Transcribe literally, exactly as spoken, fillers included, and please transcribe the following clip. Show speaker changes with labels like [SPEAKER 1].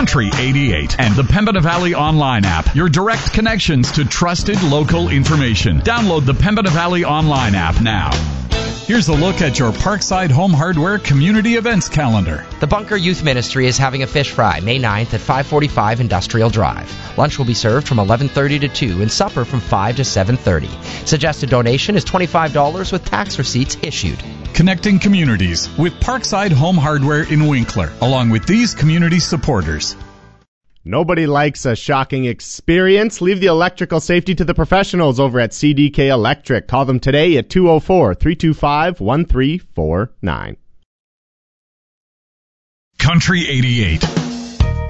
[SPEAKER 1] Country eighty-eight, and the Pembina Valley Online app, your direct connections to trusted local information. Download the Pembina Valley Online app now. Here's a look at your Parkside Home Hardware community events calendar.
[SPEAKER 2] The Bunker Youth Ministry is having a fish fry May ninth at five forty-five Industrial Drive. Lunch will be served from eleven thirty to two and supper from five to seven thirty. Suggested donation is twenty-five dollars with tax receipts issued.
[SPEAKER 1] Connecting communities with Parkside Home Hardware in Winkler, along with these community supporters.
[SPEAKER 3] Nobody likes a shocking experience. Leave the electrical safety to the professionals over at C D K Electric. Call them today at two oh four, three two five, one three four nine.
[SPEAKER 1] Country eighty-eight.